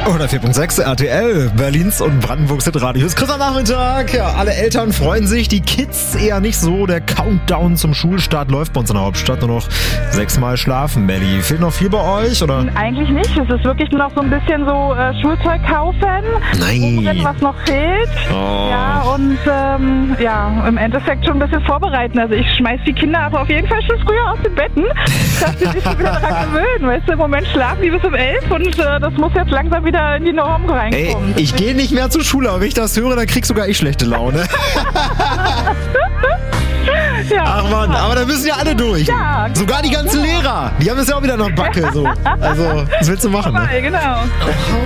Oder 4.6 RTL, Berlins und Brandenburgs Hitradios. Christoph Nachmittag. Ja, alle Eltern freuen sich, die Kids eher nicht so. Der Countdown zum Schulstart läuft bei uns in der Hauptstadt. Nur noch 6-mal schlafen, Melli. Fehlt noch viel bei euch, oder? Eigentlich nicht. Es ist wirklich nur noch so ein bisschen so Schulzeug kaufen. Nein. Was noch fehlt. Oh. Ja, und im Endeffekt schon ein bisschen vorbereiten. Also ich schmeiß die Kinder aber auf jeden Fall schon früher aus den Betten, dass sie sich schon wieder daran gewöhnen. Weißt du, im Moment schlafen die bis um 11 und das muss jetzt langsam wieder in die Norm reinkommen. Ey, ich gehe nicht mehr zur Schule, aber wenn ich das höre, dann krieg sogar ich schlechte Laune. Ja. Ach Mann, aber da müssen ja alle durch. Ja, sogar die ganzen Lehrer. Die haben es ja auch wieder noch Backe. So. Also, was willst du machen? Vorbei, Ne? genau.